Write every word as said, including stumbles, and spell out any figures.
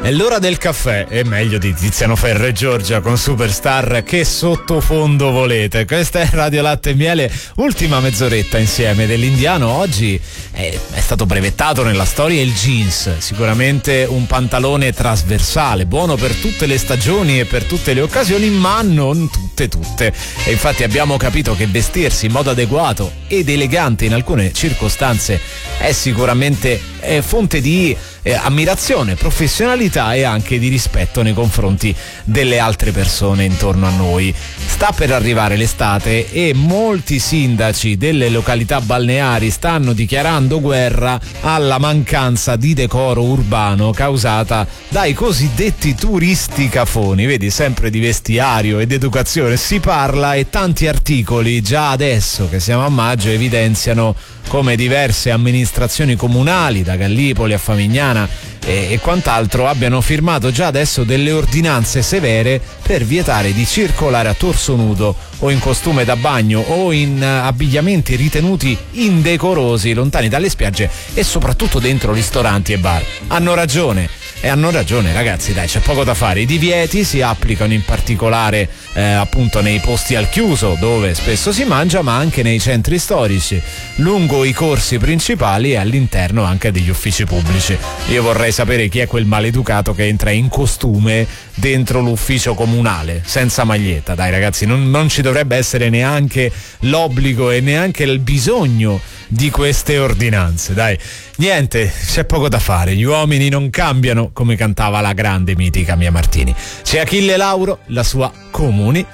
È l'ora del caffè, e meglio di Tiziano Ferro e Giorgia con Superstar. Che sottofondo volete? Questa è Radio Latte e Miele, ultima mezz'oretta insieme dell'Indiano. Oggi è, è stato brevettato nella storia il jeans, sicuramente un pantalone trasversale, buono per tutte le stagioni e per tutte le occasioni, ma non tutte tutte. E infatti abbiamo capito che vestirsi in modo adeguato ed elegante in alcune circostanze è sicuramente è fonte di eh, ammirazione, professionalità e anche di rispetto nei confronti delle altre persone intorno a noi. Sta per arrivare l'estate e molti sindaci delle località balneari stanno dichiarando guerra alla mancanza di decoro urbano causata dai cosiddetti turisti cafoni. Vedi, sempre di vestiario ed educazione si parla, e tanti articoli già adesso che siamo a maggio evidenziano come diverse amministrazioni comunali, da Gallipoli a Famigliana e, e quant'altro, abbiano firmato già adesso delle ordinanze severe per vietare di circolare a torso nudo o in costume da bagno o in uh, abbigliamenti ritenuti indecorosi lontani dalle spiagge e soprattutto dentro ristoranti e bar. Hanno ragione. E hanno ragione, ragazzi, dai, c'è poco da fare. I divieti si applicano in particolare eh, appunto nei posti al chiuso dove spesso si mangia, ma anche nei centri storici, lungo i corsi principali e all'interno anche degli uffici pubblici. Io vorrei sapere chi è quel maleducato che entra in costume dentro l'ufficio comunale senza maglietta. Dai, ragazzi, non, non ci dovrebbe essere neanche l'obbligo e neanche il bisogno di queste ordinanze. Dai, niente, c'è poco da fare, gli uomini non cambiano, come cantava la grande mitica Mia Martini. C'è Achille Lauro, la sua Comuni